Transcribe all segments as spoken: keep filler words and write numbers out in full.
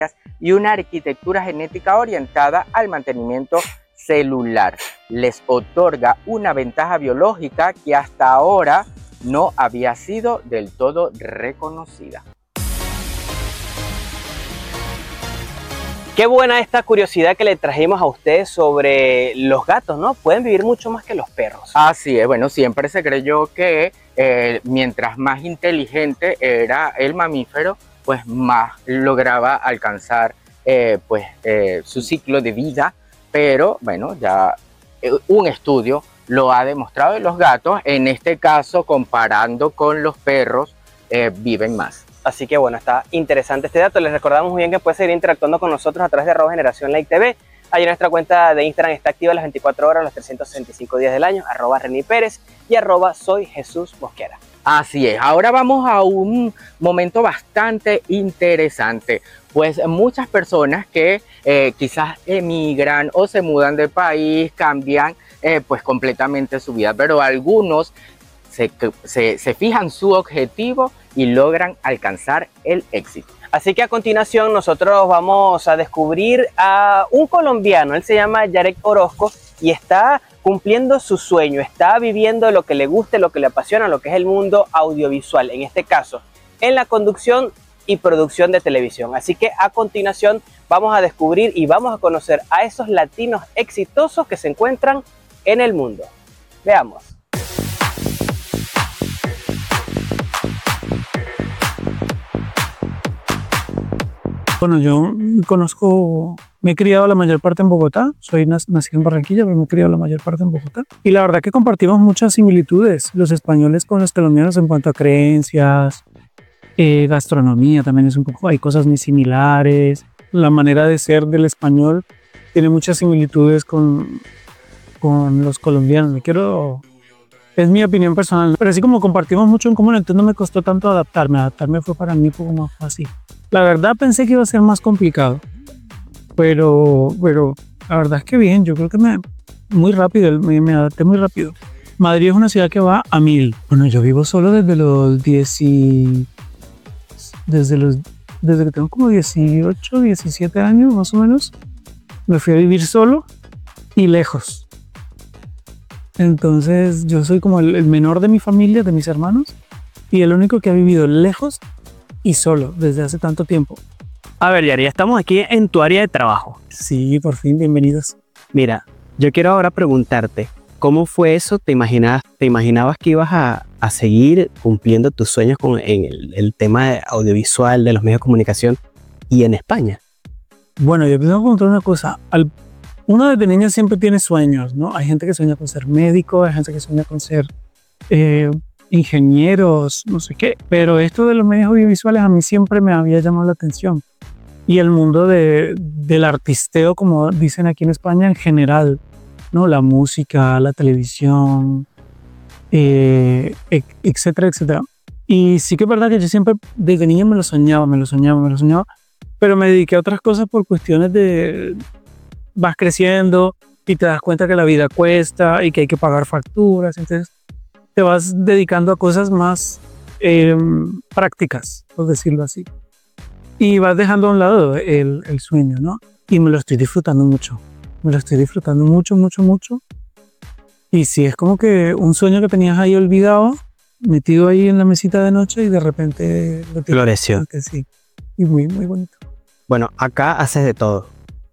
y una arquitectura genética orientada al mantenimiento celular. Les otorga una ventaja biológica que hasta ahora no había sido del todo reconocida. Qué buena esta curiosidad que le trajimos a ustedes sobre los gatos, ¿no? Pueden vivir mucho más que los perros. Así es, bueno, siempre se creyó que eh, mientras más inteligente era el mamífero, pues más lograba alcanzar eh, pues, eh, su ciclo de vida, pero bueno, ya eh, un estudio lo ha demostrado y los gatos, en este caso comparando con los perros, eh, viven más. Así que bueno, está interesante este dato. Les recordamos muy bien que puede seguir interactuando con nosotros a través de arroba generación like T V. Ahí nuestra cuenta de Instagram está activa las veinticuatro horas, los trescientos sesenta y cinco días del año, arroba Reni Pérez y arroba soy Jesús Mosquera. Así es, ahora vamos a un momento bastante interesante, pues muchas personas que eh, quizás emigran o se mudan de país, cambian eh, pues completamente su vida, pero algunos se, se, se fijan su objetivo y logran alcanzar el éxito. Así que a continuación nosotros vamos a descubrir a un colombiano, él se llama Yarek Orozco y está cumpliendo su sueño, está viviendo lo que le guste, lo que le apasiona, lo que es el mundo audiovisual, en este caso, en la conducción y producción de televisión. Así que a continuación vamos a descubrir y vamos a conocer a esos latinos exitosos que se encuentran en el mundo. Veamos. Bueno, yo conozco, me he criado la mayor parte en Bogotá, soy nacido en Barranquilla, pero me he criado la mayor parte en Bogotá. Y la verdad que compartimos muchas similitudes, los españoles con los colombianos en cuanto a creencias, eh, gastronomía también es un poco, hay cosas muy similares. La manera de ser del español tiene muchas similitudes con, con los colombianos. Me quiero, es mi opinión personal, pero así como compartimos mucho en común, entonces no me costó tanto adaptarme, adaptarme fue para mí un poco más fácil. La verdad pensé que iba a ser más complicado, pero, pero la verdad es que bien, yo creo que me, muy rápido, me, me adapté muy rápido. Madrid es una ciudad que va a mil. Bueno, yo vivo solo desde los diez y, desde los, desde que tengo como dieciocho, diecisiete años más o menos, me fui a vivir solo y lejos. Entonces yo soy como el, el menor de mi familia, de mis hermanos, y el único que ha vivido lejos y solo desde hace tanto tiempo. A ver, Yari, estamos aquí en tu área de trabajo. Sí, por fin, bienvenidos. Mira, yo quiero ahora preguntarte, ¿cómo fue eso? ¿Te imaginabas, te imaginabas que ibas a, a seguir cumpliendo tus sueños con, en el, el tema audiovisual, de los medios de comunicación y en España? Bueno, yo tengo que contar una cosa. Al, uno desde niño siempre tiene sueños, ¿no? Hay gente que sueña con ser médico, hay gente que sueña con ser Eh, ingenieros, no sé qué, pero esto de los medios audiovisuales a mí siempre me había llamado la atención. Y el mundo de, del artisteo, como dicen aquí en España, en general, ¿no? La música, la televisión, eh, etcétera, etcétera. Y sí que es verdad que yo siempre desde niño me lo soñaba, me lo soñaba, me lo soñaba, pero me dediqué a otras cosas por cuestiones de... Vas creciendo y te das cuenta que la vida cuesta y que hay que pagar facturas, entonces te vas dedicando a cosas más eh, prácticas, por decirlo así. Y vas dejando a un lado el, el sueño, ¿no? Y me lo estoy disfrutando mucho. Me lo estoy disfrutando mucho, mucho, mucho. Y sí, es como que un sueño que tenías ahí olvidado, metido ahí en la mesita de noche y de repente... Lo floreció. Sí, y muy, muy bonito. Bueno, acá haces de todo.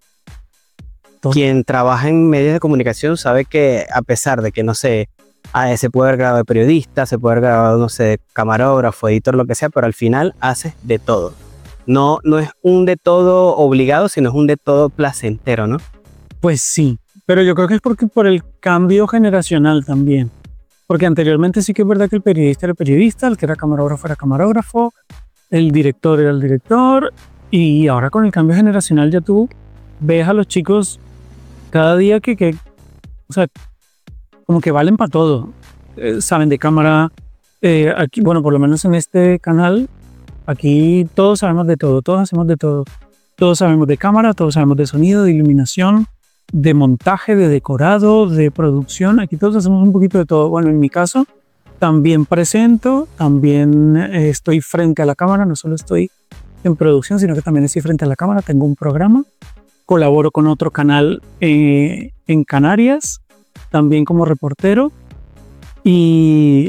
todo. Quien trabaja en medios de comunicación sabe que a pesar de que, no sé, Ah, se puede haber grabado de periodista, se puede haber grabado, no sé, de camarógrafo, editor, lo que sea, pero al final haces de todo. No, no es un de todo obligado, sino es un de todo placentero, ¿no? Pues sí, pero yo creo que es porque por el cambio generacional también. Porque anteriormente sí que es verdad que el periodista era periodista, el que era camarógrafo era camarógrafo, el director era el director, y ahora con el cambio generacional ya tú ves a los chicos cada día que, que o sea, como que valen para todo, eh, saben de cámara, eh, aquí, bueno, por lo menos en este canal, aquí todos sabemos de todo, todos hacemos de todo, todos sabemos de cámara, todos sabemos de sonido, de iluminación, de montaje, de decorado, de producción, aquí todos hacemos un poquito de todo. Bueno, en mi caso, también presento, también eh, estoy frente a la cámara, no solo estoy en producción, sino que también estoy frente a la cámara, tengo un programa, colaboro con otro canal eh, en Canarias, también como reportero, y